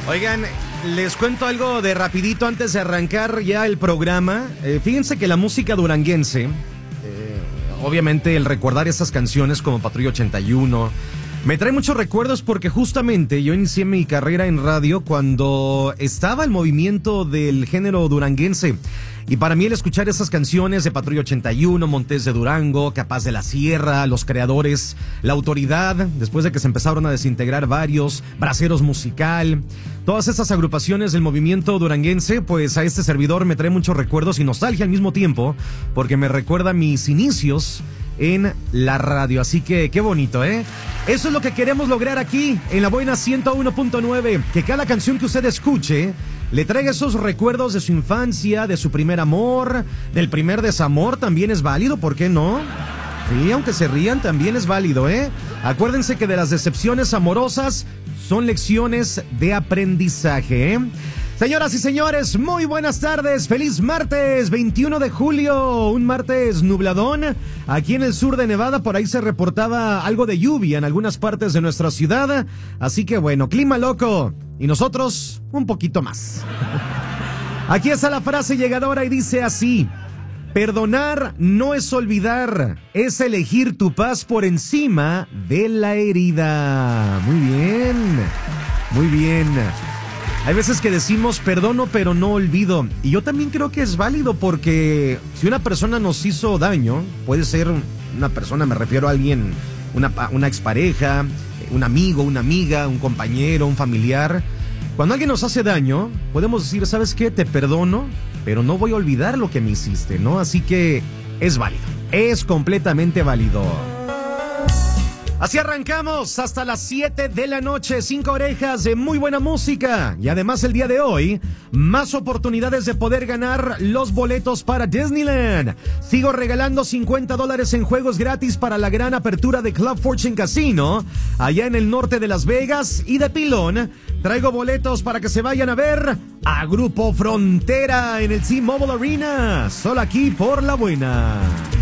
Oigan, les cuento algo de rapidito antes de arrancar ya el programa. Fíjense que la música duranguense, obviamente el recordar esas canciones como Patrulla 81, me trae muchos recuerdos porque justamente yo inicié mi carrera en radio cuando estaba el movimiento del género duranguense. Y para mí el escuchar esas canciones de Patrulla 81, Montes de Durango, Capaz de la Sierra, Los Creadores, La Autoridad, después de que se empezaron a desintegrar varios, Braceros Musical, todas esas agrupaciones del movimiento duranguense, pues a este servidor me trae muchos recuerdos y nostalgia al mismo tiempo, porque me recuerda mis inicios en la radio. Así que qué bonito, ¿eh? Eso es lo que queremos lograr aquí en La Buena 101.9, que cada canción que usted escuche le traiga esos recuerdos de su infancia, de su primer amor, del primer desamor. También es válido, ¿por qué no? Sí, aunque se rían, también es válido, ¿eh? Acuérdense que de las decepciones amorosas son lecciones de aprendizaje, ¿eh? Señoras y señores, muy buenas tardes. Feliz martes 21 de julio, un martes nubladón. Aquí en el sur de Nevada, por ahí se reportaba algo de lluvia en algunas partes de nuestra ciudad. Así que bueno, clima loco. Y nosotros, un poquito más. Aquí está la frase llegadora y dice así: perdonar no es olvidar, es elegir tu paz por encima de la herida. Muy bien, muy bien. Hay veces que decimos perdono pero no olvido, y yo también creo que es válido, porque si una persona nos hizo daño, puede ser una persona, me refiero a alguien, una expareja, un amigo, una amiga, un compañero, un familiar. Cuando alguien nos hace daño, podemos decir, ¿sabes qué? Te perdono, pero no voy a olvidar lo que me hiciste, ¿no? Así que es válido, es completamente válido. Así arrancamos hasta las 7 de la noche, 5 orejas de muy buena música. Y además el día de hoy, más oportunidades de poder ganar los boletos para Disneyland. Sigo regalando $50 en juegos gratis para la gran apertura de Club Fortune Casino, allá en el norte de Las Vegas. Y de pilón, traigo boletos para que se vayan a ver a Grupo Frontera en el T-Mobile Arena. Solo aquí por La Buena.